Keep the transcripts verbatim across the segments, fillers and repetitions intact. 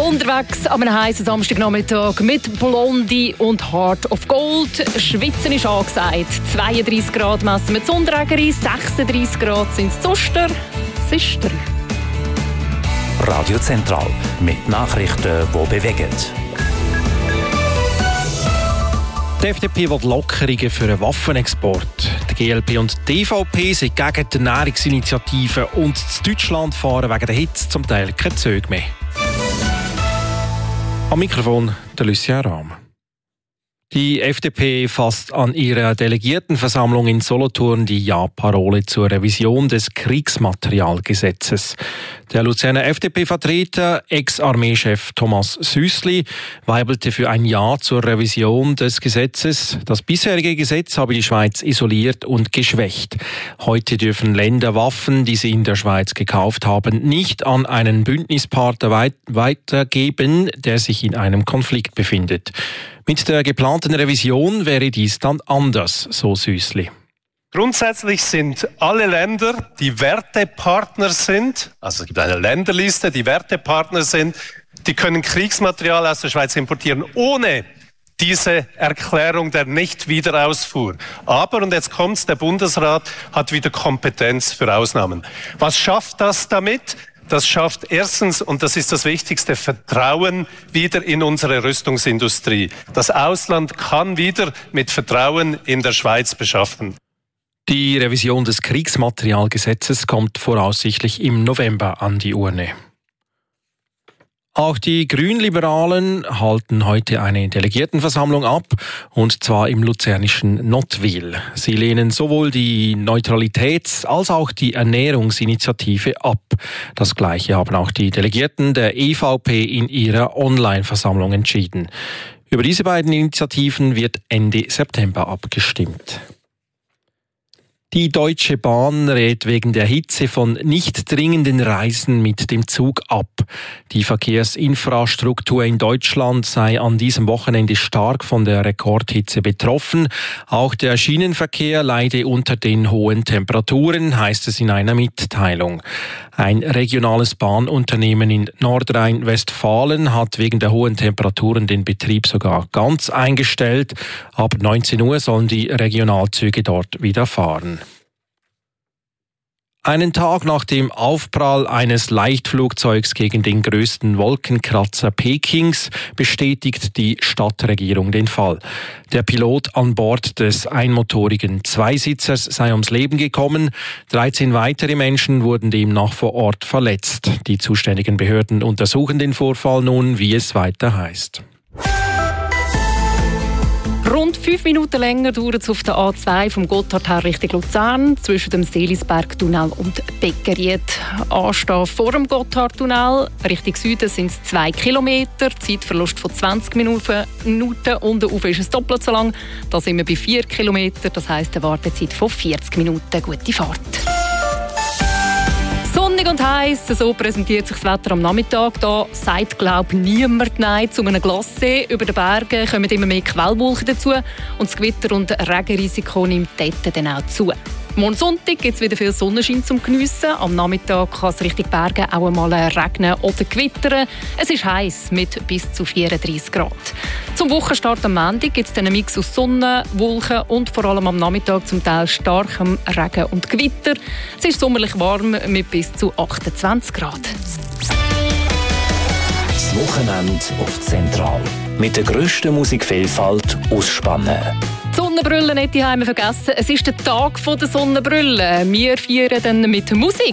Unterwegs an einem heißen Samstagnachmittag mit Blondie und Heart of Gold. Schwitzen ist angesagt. zweiunddreissig Grad messen wir in Unterägeri, sechsunddreissig Grad sind es in Uster. Es ist drei. Radio Zentral mit Nachrichten, die bewegen. Die F D P will Lockerungen für einen Waffenexport. Die G L P und die D V P sind gegen die Ernährungsinitiative und in Deutschland fahren wegen der Hitze zum Teil keine Züge mehr. Am Mikrofon der Lucien Rahm. Die F D P fasst an ihrer Delegiertenversammlung in Solothurn die Ja-Parole zur Revision des Kriegsmaterialgesetzes. Der Luzerner F D P-Vertreter, Ex-Armeechef Thomas Süssli, weibelte für ein Ja zur Revision des Gesetzes. Das bisherige Gesetz habe die Schweiz isoliert und geschwächt. Heute dürfen Länder Waffen, die sie in der Schweiz gekauft haben, nicht an einen Bündnispartner weit- weitergeben, der sich in einem Konflikt befindet. Mit der geplanten Revision wäre dies dann anders, so Süssli. Grundsätzlich sind alle Länder, die Wertepartner sind, also es gibt eine Länderliste, die Wertepartner sind, die können Kriegsmaterial aus der Schweiz importieren, ohne diese Erklärung der Nicht-Wiederausfuhr. Aber, und jetzt kommt's, der Bundesrat hat wieder Kompetenz für Ausnahmen. Was schafft das damit? Das schafft erstens, und das ist das Wichtigste, Vertrauen wieder in unsere Rüstungsindustrie. Das Ausland kann wieder mit Vertrauen in der Schweiz beschaffen. Die Revision des Kriegsmaterialgesetzes kommt voraussichtlich im November an die Urne. Auch die Grünliberalen halten heute eine Delegiertenversammlung ab, und zwar im luzernischen Nottwil. Sie lehnen sowohl die Neutralitäts- als auch die Ernährungsinitiative ab. Das Gleiche haben auch die Delegierten der E V P in ihrer Online-Versammlung entschieden. Über diese beiden Initiativen wird Ende September abgestimmt. Die Deutsche Bahn rät wegen der Hitze von nicht dringenden Reisen mit dem Zug ab. Die Verkehrsinfrastruktur in Deutschland sei an diesem Wochenende stark von der Rekordhitze betroffen. Auch der Schienenverkehr leide unter den hohen Temperaturen, heißt es in einer Mitteilung. Ein regionales Bahnunternehmen in Nordrhein-Westfalen hat wegen der hohen Temperaturen den Betrieb sogar ganz eingestellt. Ab neunzehn Uhr sollen die Regionalzüge dort wieder fahren. Einen Tag nach dem Aufprall eines Leichtflugzeugs gegen den größten Wolkenkratzer Pekings bestätigt die Stadtregierung den Fall. Der Pilot an Bord des einmotorigen Zweisitzers sei ums Leben gekommen. dreizehn weitere Menschen wurden demnach vor Ort verletzt. Die zuständigen Behörden untersuchen den Vorfall nun, wie es weiter heißt. Rund fünf Minuten länger dauert es auf der A zwei vom Gotthard her Richtung Luzern zwischen dem Seelisbergtunnel und Beckeried. Anstehen vor dem Gotthardtunnel Richtung Süden sind es zwei Kilometer, Zeitverlust von zwanzig Minuten und der Ufer ist es doppelt so lang. Da sind wir bei vier Kilometern, das heisst eine Wartezeit von vierzig Minuten. Gute Fahrt. Sonnig und heiß, so präsentiert sich das Wetter am Nachmittag. Da sagt, glaube ich, niemand Nein zu einem Glassee. Über den Bergen kommen immer mehr Quellwolken dazu und das Gewitter- und Regenrisiko nimmt dort dann auch zu. Morgen Sonntag gibt es wieder viel Sonnenschein zum Geniessen. Am Nachmittag kann es Richtung Berge auch einmal regnen oder gewittern. Es ist heiß mit bis zu vierunddreissig Grad. Zum Wochenstart am Montag gibt es einen Mix aus Sonne, Wolken und vor allem am Nachmittag zum Teil starkem Regen und Gewitter. Es ist sommerlich warm mit bis zu achtundzwanzig Grad. Das Wochenende auf Zentral. Mit der grössten Musikvielfalt aus Spannen. Die Sonnenbrille nicht die Heime vergessen. Es ist der Tag der Sonnenbrille. Wir feiern dann mit Musik.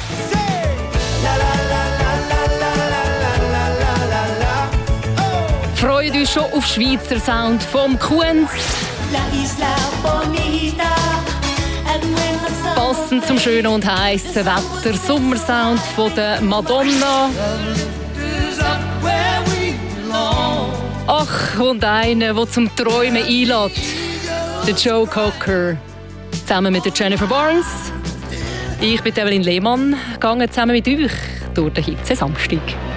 Freut euch schon auf Schweizer Sound vom Kunz. Passend zum schönen und heißen Wetter. Sommersound von der Madonna. Ach, und einer, der zum Träumen einlädt. Der Joe Cocker. Zusammen mit der Jennifer Barnes. Ich bin Evelyn Lehmann. Gehe zusammen mit euch durch den Hitze Samstag.